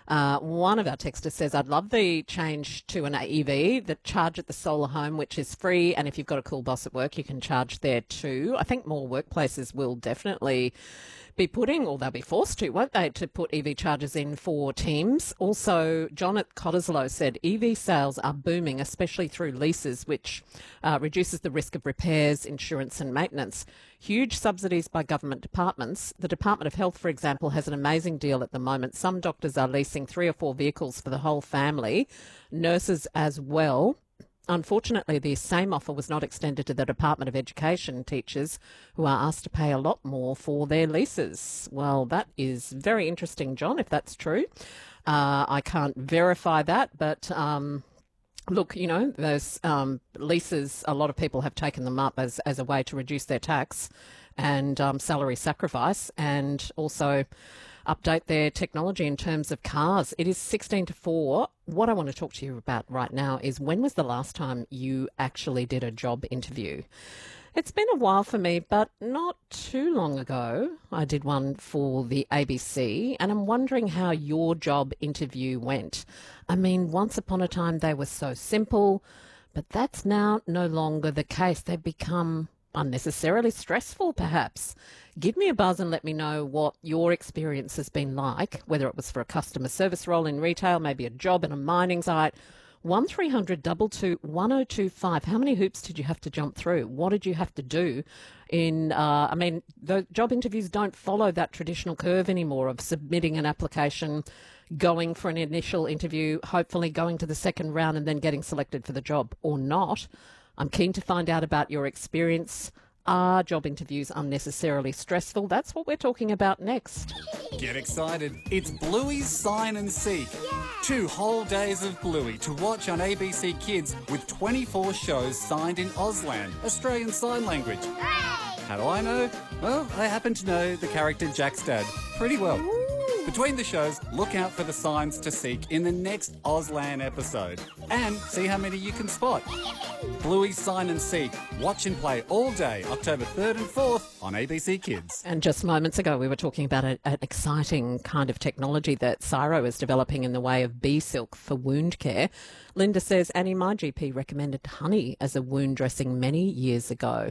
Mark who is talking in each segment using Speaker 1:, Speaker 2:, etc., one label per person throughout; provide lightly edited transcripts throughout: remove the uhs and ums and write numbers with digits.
Speaker 1: One of our texters says, I'd love the change to an EV, the charge at the solar home, which is free. And if you've got a cool boss at work, you can charge there too. I think more workplaces will definitely be putting, or they'll be forced to, won't they, to put EV chargers in for teams. Also, John at Cottesloe said EV sales are booming, especially through leases, which reduces the risk of repairs, insurance and maintenance. Huge subsidies by government departments. The Department of Health, for example, has an amazing deal at the moment. Some doctors are leasing 3 or 4 vehicles for the whole family, nurses as well. Unfortunately, the same offer was not extended to the Department of Education teachers, who are asked to pay a lot more for their leases. Well, that is very interesting, John, if that's true. I can't verify that, but look, you know, those leases, a lot of people have taken them up as a way to reduce their tax and salary sacrifice, and also update their technology in terms of cars. It is 16 to 4. What I want to talk to you about right now is, when was the last time you actually did a job interview? It's been a while for me, but not too long ago I did one for the ABC, and I'm wondering how your job interview went. I mean, once upon a time they were so simple, but that's now no longer the case. They've become unnecessarily stressful, perhaps. Give me a buzz and let me know what your experience has been like, whether it was for a customer service role in retail, maybe a job in a mining site. 1300 22 1025. How many hoops did you have to jump through? What did you have to do I mean, the job interviews don't follow that traditional curve anymore of submitting an application, going for an initial interview, hopefully going to the second round and then getting selected for the job or not. I'm keen to find out about your experience. Are job interviews unnecessarily stressful? That's what we're talking about next.
Speaker 2: Get excited. It's Bluey's Sign and Seek. 2 whole days of Bluey to watch on ABC Kids, with 24 shows signed in Auslan, Australian Sign Language. How do I know? Well, I happen to know the character Jack's dad pretty well. Between the shows, look out for the signs to seek in the next Auslan episode, and see how many you can spot. Bluey's Sign and Seek. Watch and play all day, October 3rd and 4th on ABC Kids.
Speaker 1: And just moments ago, we were talking about an exciting kind of technology that CSIRO is developing in the way of bee silk for wound care. Linda says, Annie, my GP recommended honey as a wound dressing many years ago.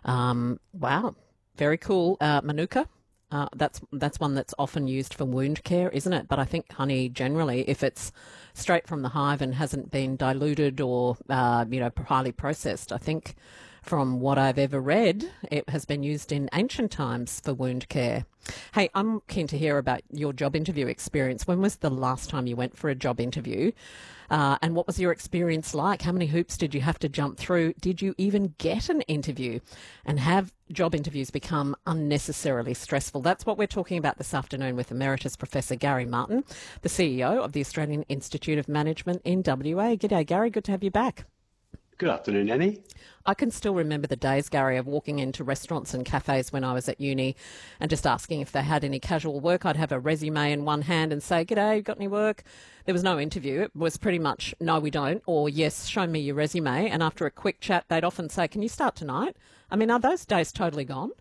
Speaker 1: Wow, very cool. Manuka. That's one that's often used for wound care, isn't it? But I think honey generally, if it's straight from the hive and hasn't been diluted or, highly processed, I think from what I've ever read, it has been used in ancient times for wound care. Hey, I'm keen to hear about your job interview experience. When was the last time you went for a job interview? And what was your experience like? How many hoops did you have to jump through? Did you even get an interview? And have job interviews become unnecessarily stressful? That's what we're talking about this afternoon with Emeritus Professor Gary Martin, the CEO of the Australian Institute of Management in WA. G'day, Gary. Good to have you back.
Speaker 3: Good afternoon, Annie.
Speaker 1: I can still remember the days, Gary, of walking into restaurants and cafes when I was at uni and just asking if they had any casual work. I'd have a resume in one hand and say, "G'day, got any work?" There was no interview. It was pretty much, "No, we don't," or "Yes, show me your resume." And after a quick chat, they'd often say, "Can you start tonight?" I mean, are those days totally gone?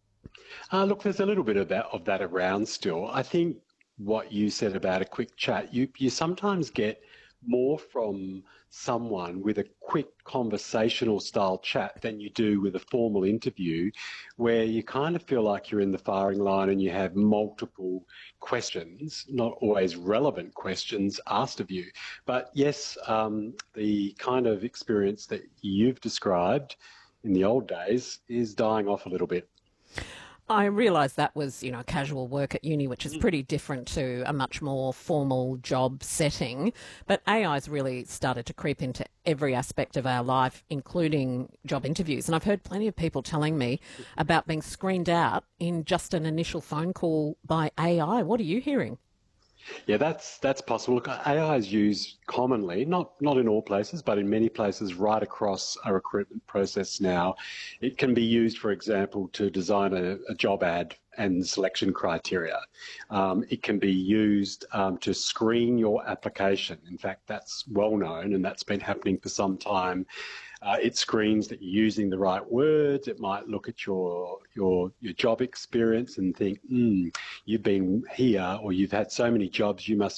Speaker 3: Look, there's a little bit of that around still. I think what you said about a quick chat, you sometimes get more from someone with a quick conversational style chat than you do with a formal interview, where you kind of feel like you're in the firing line and you have multiple questions, not always relevant questions asked of you. But yes, the kind of experience that you've described in the old days is dying off a little bit.
Speaker 1: I realised that was, casual work at uni, which is pretty different to a much more formal job setting. But AI's really started to creep into every aspect of our life, including job interviews. And I've heard plenty of people telling me about being screened out in just an initial phone call by AI. What are you hearing?
Speaker 3: Yeah, that's possible. Look, AI is used commonly, not in all places, but in many places right across a recruitment process now. It can be used, for example, to design a job ad and selection criteria. It can be used to screen your application. In fact, that's well known, and that's been happening for some time. It screens that you're using the right words. It might look at your job experience and think, you've been here or you've had so many jobs, you must